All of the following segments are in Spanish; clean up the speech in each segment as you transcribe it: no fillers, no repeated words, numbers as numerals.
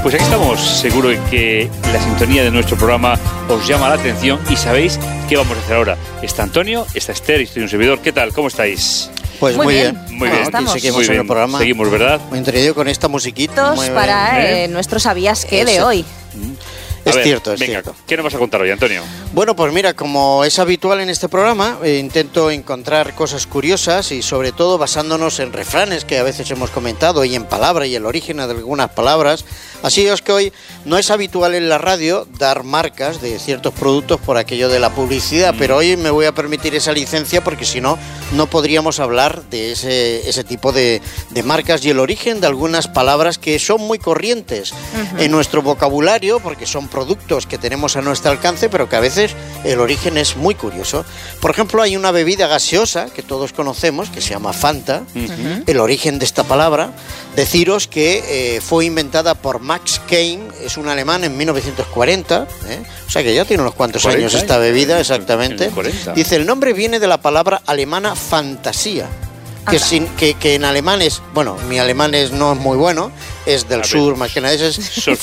Pues aquí estamos, seguro que la sintonía de nuestro programa os llama la atención y sabéis qué vamos a hacer ahora. Está Antonio, está Esther y estoy un servidor. ¿Qué tal? ¿Cómo estáis? Pues muy bien. Muy bien. Aquí seguimos muy bien. en el programa. Seguimos, ¿verdad? Muy entretenido con esta musiquita. Para nuestro ¿Sabías qué? De hoy. Es cierto. ¿Qué nos vas a contar hoy, Antonio? Bueno, pues mira, como es habitual en este programa, intento encontrar cosas curiosas y sobre todo basándonos en refranes que a veces hemos comentado y en palabras y el origen de algunas palabras. Así es que hoy no es habitual en la radio dar marcas de ciertos productos por aquello de la publicidad, pero hoy me voy a permitir esa licencia porque si no, no podríamos hablar de ese tipo de marcas y el origen de algunas palabras que son muy corrientes en nuestro vocabulario porque son productos que tenemos a nuestro alcance, pero que a veces el origen es muy curioso. Por ejemplo, hay una bebida gaseosa que todos conocemos, que se llama Fanta. El origen de esta palabra, deciros que fue inventada por Max Keim, es un alemán en 1940, o sea que ya tiene unos cuantos años esta bebida, exactamente. Dice, el nombre viene de la palabra alemana fantasía, que en alemán es, bueno, mi alemán no es muy bueno, es del sur, más que nada, es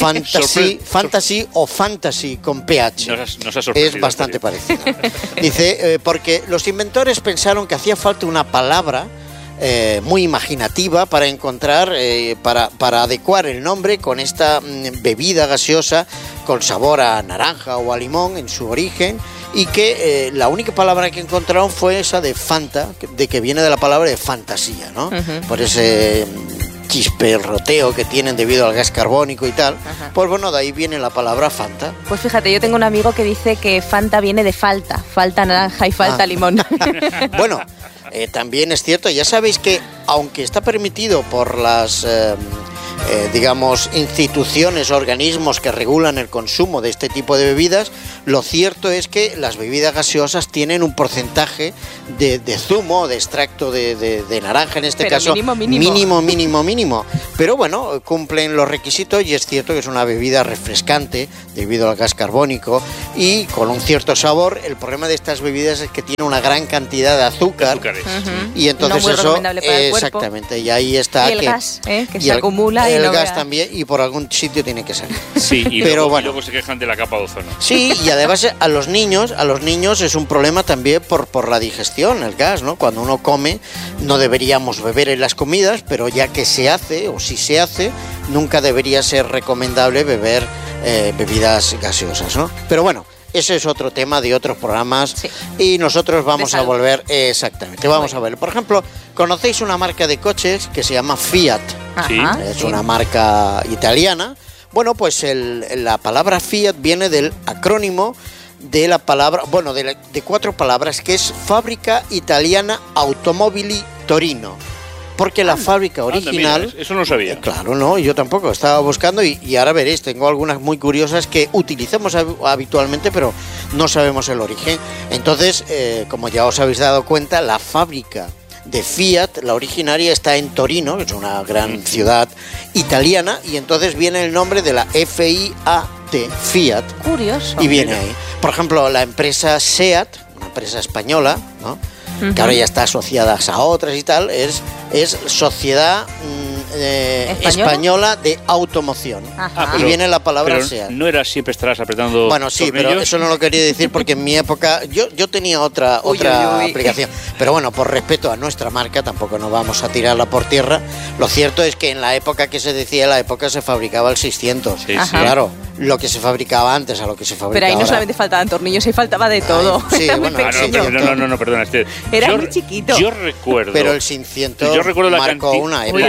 fantasy o fantasy con PH. Es bastante parecido. Dice, porque los inventores pensaron que hacía falta una palabra muy imaginativa para encontrar, para adecuar el nombre con esta bebida gaseosa con sabor a naranja o a limón en su origen, y que la única palabra que encontraron fue esa de Fanta, de que viene de la palabra de fantasía, ¿no? Por ese chisperroteo que tienen debido al gas carbónico y tal. Pues bueno, de ahí viene la palabra Fanta. Pues fíjate, yo tengo un amigo que dice que Fanta viene de falta naranja y falta limón. Bueno, también es cierto, ya sabéis que aunque está permitido por las digamos, instituciones, organismos que regulan el consumo de este tipo de bebidas, lo cierto es que las bebidas gaseosas tienen un porcentaje de zumo, de extracto de naranja en este caso, mínimo. Pero bueno, cumplen los requisitos y es cierto que es una bebida refrescante debido al gas carbónico y con un cierto sabor. El problema de estas bebidas es que tiene una gran cantidad de azúcar y entonces no eso, exactamente, y ahí está. Y el gas, que se acumula. El gas también, y por algún sitio tiene que salir. Sí, y luego se quejan de la capa de ozono. Sí, y además a los niños es un problema también por la digestión, el gas, ¿no? Cuando uno come, no deberíamos beber en las comidas, pero ya que se hace, o si se hace, nunca debería ser recomendable beber bebidas gaseosas, ¿no? Pero bueno, ese es otro tema de otros programas, y nosotros vamos a volver, exactamente, vamos a ver. Por ejemplo, ¿conocéis una marca de coches que se llama Fiat? Es una marca italiana. Bueno, pues la palabra Fiat viene del acrónimo de la palabra, bueno, de 4 palabras, que es Fábrica Italiana Automobili Torino. Porque la fábrica original... Mira, eso no lo sabía. Claro, no, yo tampoco. Estaba buscando y ahora veréis, tengo algunas muy curiosas que utilizamos habitualmente, pero no sabemos el origen. Entonces, como ya os habéis dado cuenta, la fábrica de Fiat, la originaria, está en Torino, que es una gran ciudad italiana, y entonces viene el nombre de la F-I-A-T, Fiat. Curioso. Y viene ahí. Por ejemplo, la empresa SEAT, una empresa española, ¿no? Que ahora ya está asociada a otras y tal, es Sociedad Española de Automoción. Y viene la palabra SEAT. ¿No era siempre estarás apretando? Bueno, sí, tornillos? pero eso no lo quería decir porque en mi época yo tenía otra aplicación. Pero bueno, por respeto a nuestra marca, tampoco nos vamos a tirarla por tierra. Lo cierto es que en la época que se decía, la época se fabricaba el 600. Sí. Claro, lo que se fabricaba antes a lo que se fabricaba. Pero ahí no ahora. solamente faltaban tornillos, ahí faltaba de todo. Sí, era bueno, muy pequeño. No, perdona. Era muy chiquito. Yo recuerdo. Pero el 600 yo recuerdo marcó una época.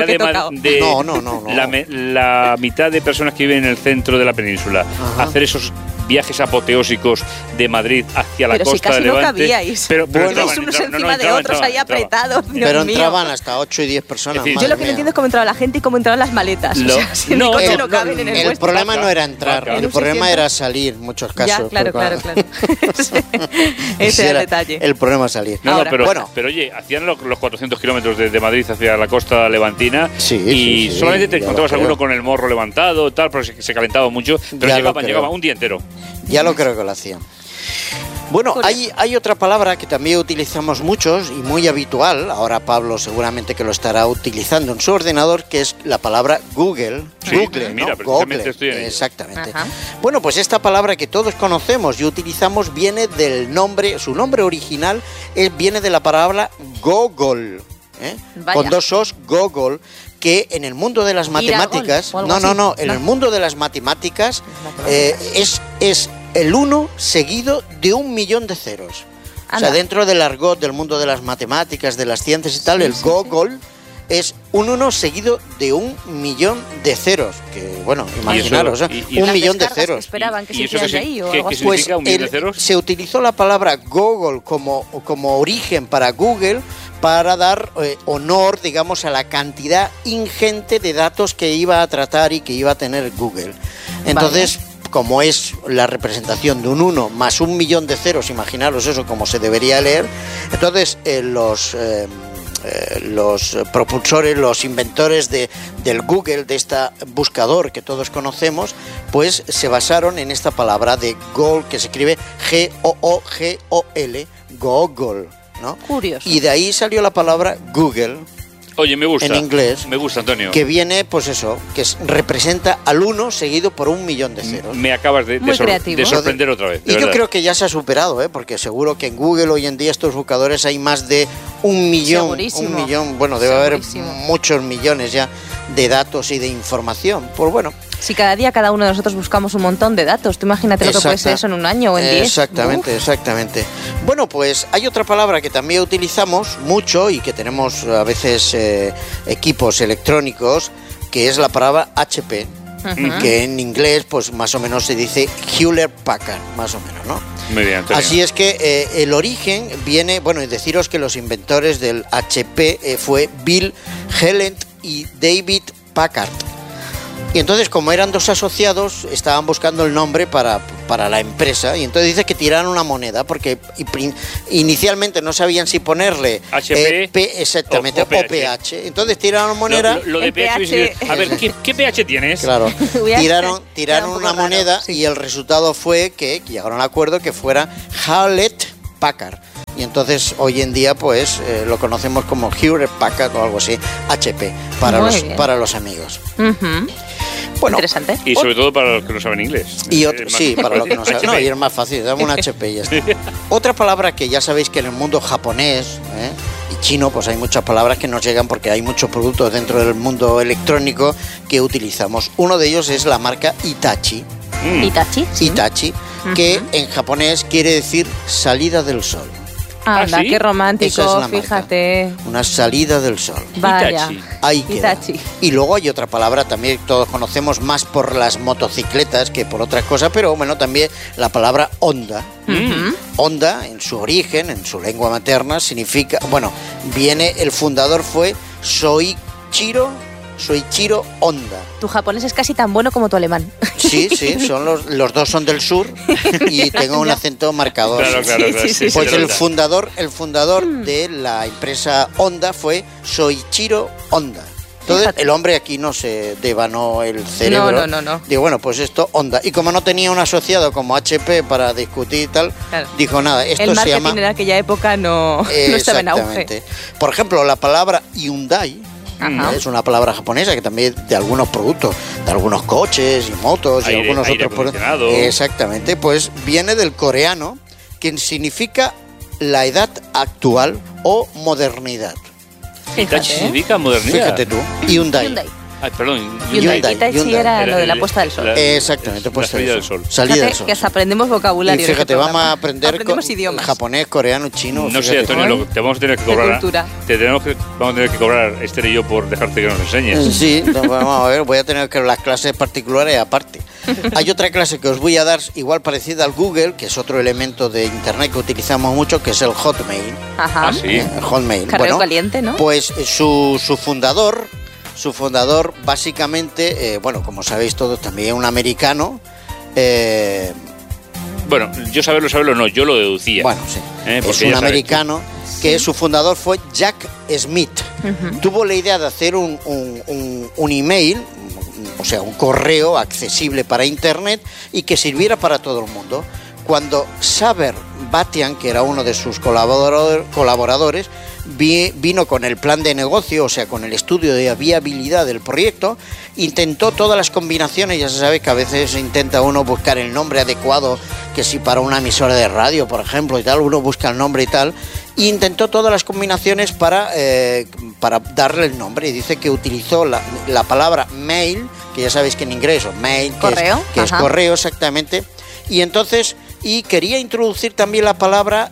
La mitad de personas que viven en el centro de la península hacer esos viajes apoteósicos de Madrid hacia la costa de Levante. No cabíais. Pero unos encima de otros ahí apretados. Pero entraban hasta 8 y 10 personas. Yo lo que no entiendo es cómo entraba la gente y cómo entraban las maletas. Si en el coche no caben en el vuestro. problema no era entrar, el problema era salir en muchos casos. Ya, claro. Ese era el detalle. El problema es salir. Pero oye, hacían los 400 kilómetros de Madrid hacia la costa levantina y solamente te encontrabas alguno con el morro levantado, tal, porque se calentaba mucho, pero llegaban un día entero. Ya lo creo que lo hacían. Bueno, hay otra palabra que también utilizamos muchos y muy habitual, ahora Pablo seguramente que lo estará utilizando en su ordenador, que es la palabra Google. Sí, Google, mira, ¿no? precisamente Google, estoy en ello. exactamente. Ajá. Bueno, pues esta palabra que todos conocemos y utilizamos viene del nombre, su nombre original viene de la palabra Gogol, Vaya. con dos os, Gogol, que en el mundo de las matemáticas, o algo así. en el mundo de las matemáticas es el 1 seguido de 1.000.000 de ceros. O sea, Anda. dentro del argot del mundo de las matemáticas, de las ciencias y tal, Sí, el sí, Gogol es un 1 seguido de 1.000.000 de ceros. Que, bueno, imaginaros, eso- ¿eh? y- y- 1.000.000 de Las descargas que ceros. esperaban que ¿Y se eso hicieran qué de ahí o qué- algo qué así. significa? ¿1.000.000 de ceros? Se utilizó la palabra Gogol como origen para Google para dar honor, digamos, a la cantidad ingente de datos que iba a tratar y que iba a tener Google. Entonces, como es la representación de un 1 más 1.000.000 de ceros, imaginaros eso como se debería leer, entonces los propulsores, los inventores del Google, de este buscador que todos conocemos, pues se basaron en esta palabra de Gol, que se escribe G-O-O-G-O-L, Google, ¿no? Curioso. Y de ahí salió la palabra Google, Oye, me gusta. en inglés. Me gusta, Antonio. que viene, pues eso, representa al 1 seguido por 1.000.000 de ceros. Me acabas de Muy creativo. de sorprender otra vez. de Y yo verdad. creo que ya se ha superado, porque seguro que en Google hoy en día estos buscadores hay más de 1.000.000, Segurísimo. 1.000.000, bueno, debe haber Segurísimo. muchos millones ya de datos y de información. Pues bueno, Si cada día cada uno de nosotros buscamos un montón de datos, tú imagínate lo que puede ser eso en un año o en 10. Exactamente, exactamente. Bueno, pues hay otra palabra que también utilizamos mucho y que tenemos a veces equipos electrónicos, que es la palabra HP, que en inglés pues más o menos se dice Hewlett Packard, más o menos, ¿no? Muy bien, Antonio. Así es que el origen viene, bueno, y deciros que los inventores del HP fue Bill Hewlett y David Packard. Y entonces, como eran dos asociados, estaban buscando el nombre para la empresa. Y entonces dice que tiraron una moneda, porque inicialmente no sabían si ponerle HP exactamente, o o PH. Entonces tiraron moneda. Lo de El pH. pH. A ver, ¿qué pH tienes? Claro, Voy a tiraron queda un poco una raro, moneda sí. y el resultado fue que llegaron al acuerdo que fuera Hewlett Packard. Y entonces hoy en día pues lo conocemos como Hewlett Packard o algo así, HP, Muy bien. para los amigos. Ujú. Bueno, Interesante. Y sobre todo para los que no saben inglés. y Es otro, más sí, para lo que no fácil. saben. No, y es más fácil, dame un HP y ya está. Otra palabra que ya sabéis que en el mundo japonés y chino, pues hay muchas palabras que nos llegan porque hay muchos productos dentro del mundo electrónico que utilizamos. Uno de ellos es la marca Hitachi. Itachi. Sí. Hitachi, que en japonés quiere decir salida del sol. Anda, ¿Ah, sí? qué Esa romántico, es la marca. fíjate. Una salida del sol. Vaya. Hitachi. Ahí queda. Hitachi. Y luego hay otra palabra también que todos conocemos más por las motocicletas que por otras cosas, pero bueno, también la palabra Honda. Ujú. Honda, en su origen, en su lengua materna, significa, bueno, el fundador fue Soichiro Honda. Tu japonés es casi tan bueno como tu alemán. Sí, son los dos son del sur y tengo un acento marcador. Claro, claro, claro. Sí, sí, Pues se el nota. fundador de la empresa Honda fue Soichiro Honda. Entonces Fíjate. el hombre aquí no se devanó el cerebro. No. Digo, bueno, pues esto Honda. Y como no tenía un asociado como HP para discutir y tal, Claro. dijo nada, esto El se marketing llama... en aquella época no estaba en auge. Exactamente. Por ejemplo, la palabra Hyundai Ajá. es una palabra japonesa que también de algunos productos, de algunos coches y motos y Aire- algunos aire otros productos. acondicionado. Exactamente, pues viene del coreano, que significa la edad actual o modernidad. Hitachi Fíjate, ¿eh? significa modernidad. Fíjate tú, Hyundai. Hyundai. Ay, perdón. Hyundai. Hyundai, Itachi Hyundai. era lo de la el- puesta del sol. Exactamente, la pues salida del sol. Salida del Fíjate sol. que hasta aprendemos Y vocabulario. en fíjate, este vamos a programa. aprender Aprendemos idiomas. japonés, coreano, chino. No sé, fíjate. Antonio, te vamos a tener que De cobrar. cultura. Vamos a tener que cobrar Esther y yo por dejarte que nos enseñes. Sí, vamos a ver, voy a tener que las clases particulares aparte. Hay otra clase que os voy a dar igual parecida al Google, que es otro elemento de internet que utilizamos mucho, que es el Hotmail. Ajá. Ah, sí. El Hotmail. Carreo caliente, ¿no? Pues su fundador básicamente, bueno, como sabéis todos, también un americano. Bueno, yo saberlo no, yo lo deducía. Bueno, sí. Porque Es ya un sabes americano que su fundador fue Jack Smith. Tuvo la idea de hacer un email, o sea, un correo accesible para Internet y que sirviera para todo el mundo. Cuando Saber Batian, que era uno de sus colaboradores, vino con el plan de negocio, o sea, con el estudio de viabilidad del proyecto, intentó todas las combinaciones. Ya se sabe que a veces intenta uno buscar el nombre adecuado, que si para una emisora de radio, por ejemplo, y tal, uno busca el nombre y tal, e intentó todas las combinaciones para darle el nombre, y dice que utilizó la palabra mail, que ya sabéis que en inglés, o mail, que es correo, exactamente, y entonces... Y quería introducir también la palabra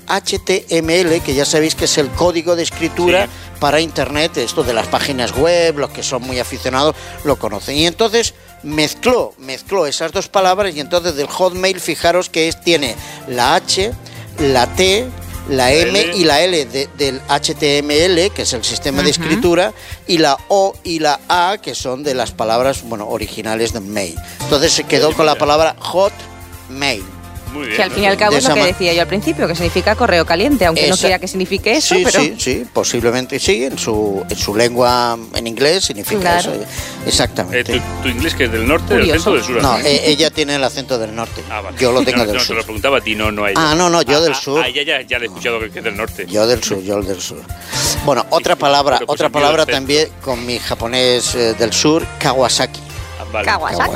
HTML, que ya sabéis que es el código de escritura para Internet. Esto de las páginas web, los que son muy aficionados lo conocen. Y entonces mezcló esas dos palabras, y entonces del Hotmail, fijaros que tiene la H, la T, la M y la L del HTML, que es el sistema de escritura, y la O y la A, que son de las palabras, originales de mail. Entonces se quedó con la palabra Hotmail. Muy bien, que al fin y al cabo es lo que decía yo al principio, que significa correo caliente, aunque no quiera que signifique eso, sí, pero... Sí, posiblemente sí, en su lengua, en inglés, significa eso. Exactamente. ¿Tu inglés que es del norte, del centro o del sur? No, ella tiene el acento del norte. Vale. Yo lo tengo del sur. sur. Te lo preguntaba a ti, no a ella. No, yo del sur. Ya le he escuchado que es del norte. Yo del sur. Bueno, otra palabra también con mi japonés del sur, Kawasaki. Vale.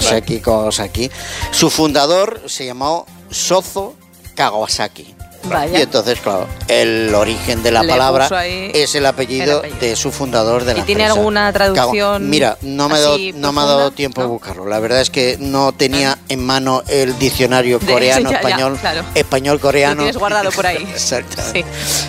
Kawasaki. Su fundador se llamó Sozo Kawasaki. Vaya. Y entonces, claro, el origen de la palabra es el apellido de su fundador de la empresa. ¿Y tiene alguna traducción? Mira, no me ha dado tiempo de buscarlo. La verdad es que no tenía en mano el diccionario coreano-español. Claro. Español-coreano. Lo tienes guardado por ahí. Exacto. Sí.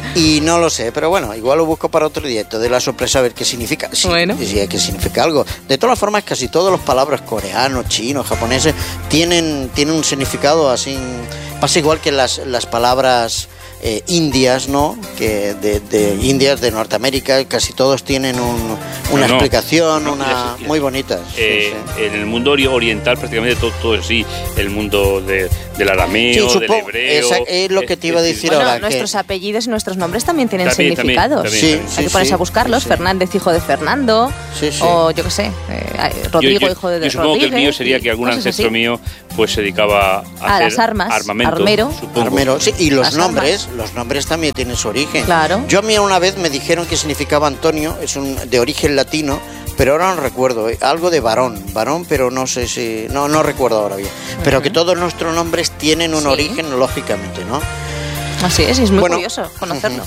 Y no lo sé, pero bueno, igual lo busco para otro día. Te doy la sorpresa a ver qué significa. Sí, que significa algo. De todas formas, casi todas las palabras coreanos, chinos, japoneses tienen un significado así. Pasa igual que las palabras indias, ¿no? Que de indias de Norteamérica, casi todos tienen una explicación, muy bonita. En el mundo oriental prácticamente todo en sí, el mundo del arameo, del hebreo. Es lo que te iba a decir ahora. Nuestros apellidos y nuestros nombres también tienen significados. También. Hay que ponerse a buscarlos. Fernández, hijo de Fernando, o yo qué sé, Rodrigo, hijo de Rodríguez. Yo supongo que el mío sería que algún ancestro mío pues se dedicaba a hacer las armas, armamento. Armero, sí, y los nombres también tienen su origen. Claro. Yo a mí una vez me dijeron que significaba Antonio, es de origen latino, pero ahora no recuerdo, algo de varón, pero no sé si, no recuerdo ahora bien. Pero que todos nuestros nombres tienen un origen, lógicamente, ¿no? Así es muy curioso conocerlo.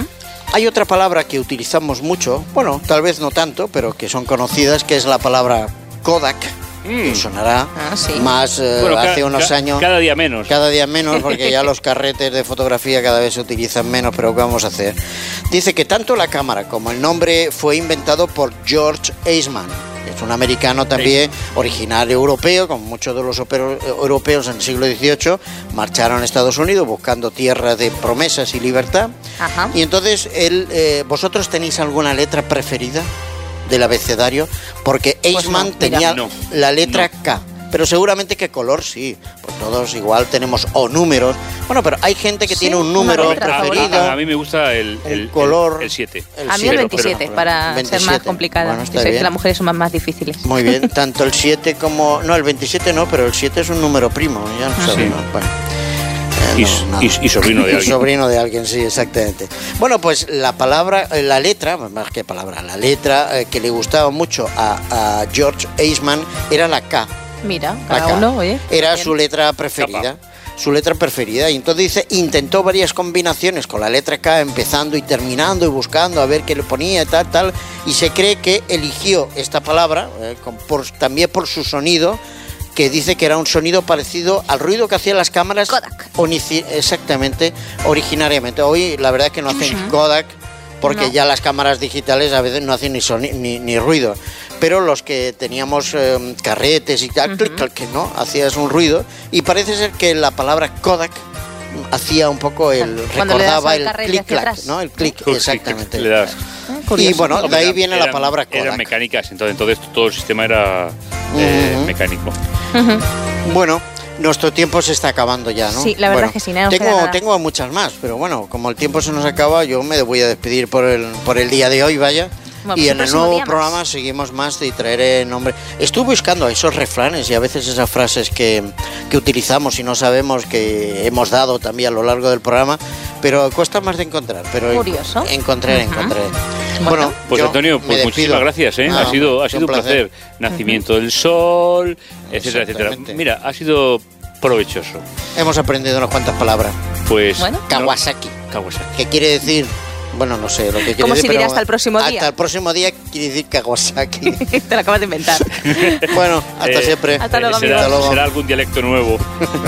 Hay otra palabra que utilizamos mucho, tal vez no tanto, pero que son conocidas, que es la palabra Kodak. Que sonará más hace unos años. Cada día menos. Cada día menos, porque ya los carretes de fotografía cada vez se utilizan menos, pero ¿qué vamos a hacer? Dice que tanto la cámara como el nombre fue inventado por George Eastman. Es un americano también, originario europeo, como muchos de los europeos en el siglo XVIII, marcharon a Estados Unidos buscando tierra de promesas y libertad. Ajá. Y entonces, ¿vosotros tenéis alguna letra preferida del abecedario? Porque Eastman tenía la letra K, pero seguramente que color sí, pues todos igual tenemos números. Pero hay gente que tiene un número preferido. A mí me gusta el color, el 7. A mí el 27, para 27. Ser más complicada. Yo sé que las mujeres son más difíciles. Muy bien, tanto el 7 como... No, el 27 no, pero el 7, es un número primo, ya no sabemos. Y sobrino de alguien. Sobrino de alguien, sí, exactamente. Bueno, pues la letra que le gustaba mucho a George Eastman era la K. Mira, cada uno, oye. Era su letra preferida. Su letra preferida, y entonces dice, intentó varias combinaciones con la letra K, empezando y terminando y buscando a ver qué le ponía, tal, y se cree que eligió esta palabra también por su sonido, que dice que era un sonido parecido al ruido que hacían las cámaras Kodak. Exactamente, originariamente. Hoy la verdad es que no hacen Kodak, porque ya las cámaras digitales a veces no hacen ni ruido, pero los que teníamos carretes y tal, que no, hacías un ruido, y parece ser que la palabra Kodak hacía un poco recordaba el clic-clac, ¿no? El clic, exactamente. Le das. Y bueno, de ahí viene la palabra Kodak. Eran mecánicas, entonces todo el sistema era mecánico. Bueno, nuestro tiempo se está acabando ya, ¿no? Sí, la verdad es que sí. Tengo muchas más, pero bueno, como el tiempo se nos acaba, yo me voy a despedir por el día de hoy, vaya. Bueno, y en el nuevo programa seguimos más y traeré nombre. Estuve buscando esos refranes y a veces esas frases que utilizamos y no sabemos que hemos dado también a lo largo del programa, pero cuesta más de encontrar. Pero curioso. Encontré. Bueno, pues Antonio, pues muchísimas gracias, ¿eh? Ha sido un placer. Nacimiento del sol, etcétera, etcétera. Mira, ha sido provechoso. Hemos aprendido unas cuantas palabras. Pues Kawasaki. ¿Qué quiere decir? Bueno, no sé lo que quiere decir. ¿Cómo se diría hasta el próximo día? Hasta el próximo día quiere decir Kawasaki. Te lo acabas de inventar. Bueno, hasta siempre. Hasta luego, amigos. Será algún dialecto nuevo.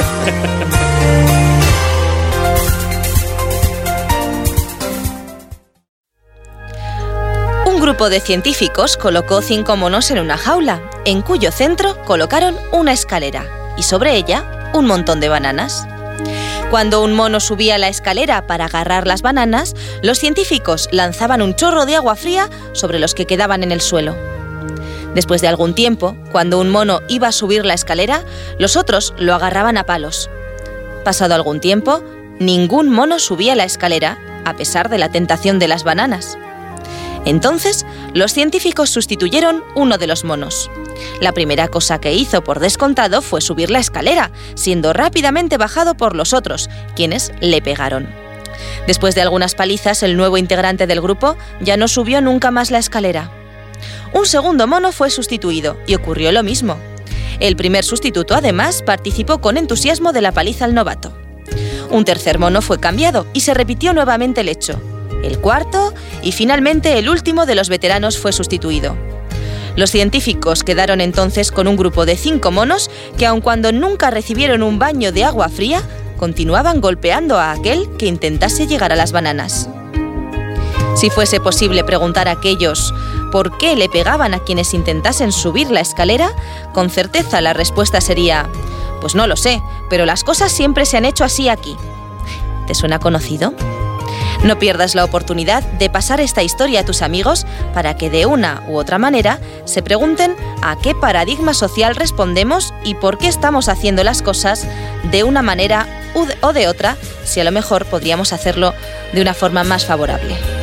Un grupo de científicos colocó 5 monos en una jaula, en cuyo centro colocaron una escalera y sobre ella un montón de bananas. Cuando un mono subía la escalera para agarrar las bananas, los científicos lanzaban un chorro de agua fría sobre los que quedaban en el suelo. Después de algún tiempo, cuando un mono iba a subir la escalera, los otros lo agarraban a palos. Pasado algún tiempo, ningún mono subía la escalera, a pesar de la tentación de las bananas. Entonces, los científicos sustituyeron uno de los monos. La primera cosa que hizo por descontado fue subir la escalera, siendo rápidamente bajado por los otros, quienes le pegaron. Después de algunas palizas, el nuevo integrante del grupo ya no subió nunca más la escalera. Un segundo mono fue sustituido y ocurrió lo mismo. El primer sustituto, además, participó con entusiasmo de la paliza al novato. Un tercer mono fue cambiado y se repitió nuevamente el hecho. El cuarto y finalmente el último de los veteranos fue sustituido. Los científicos quedaron entonces con un grupo de 5 monos que, aun cuando nunca recibieron un baño de agua fría, continuaban golpeando a aquel que intentase llegar a las bananas. Si fuese posible preguntar a aquellos por qué le pegaban a quienes intentasen subir la escalera, con certeza la respuesta sería: pues no lo sé, pero las cosas siempre se han hecho así aquí. ¿Te suena conocido? No pierdas la oportunidad de pasar esta historia a tus amigos para que de una u otra manera se pregunten a qué paradigma social respondemos y por qué estamos haciendo las cosas de una manera o de otra, si a lo mejor podríamos hacerlo de una forma más favorable.